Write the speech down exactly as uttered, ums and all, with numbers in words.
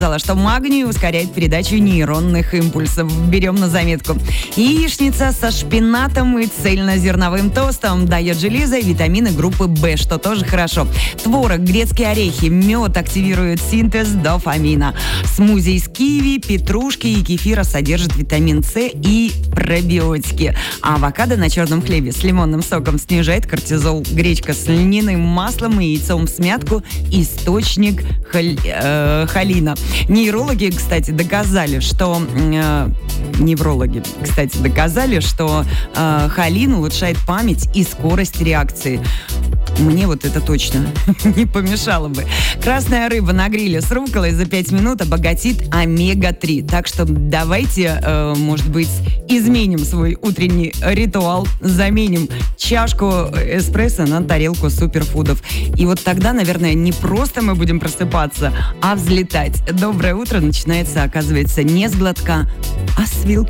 сказала, что магний ускоряет передачу нейронных импульсов. Берем на заметку. Яичница со шпинатом и цельнозерновым тостом дает железо и витамины группы В, что тоже хорошо. Творог, грецкие орехи, мед активируют синтез дофамина. Смузи из киви, петрушки и кефира содержат витамин С и пробиотики. А авокадо на черном хлебе с лимонным соком снижает кортизол. Гречка с льняным маслом и яйцом в смятку – источник холь, э, холина. Нейрологи, кстати, доказали, что... Э, неврологи, кстати, доказали, что э, холин улучшает память и скорость реакции. Мне вот это точно не помешало бы. Красная рыба на гриле с рукколой за пять минут обогатит омега три. Так что давайте, э, может быть, изменим свой утренний ритуал, заменим чашку эспрессо на тарелку суперфудов. И вот тогда, наверное, не просто мы будем просыпаться, а взлетать. Доброе утро начинается, оказывается, не с глотка, а с вилки.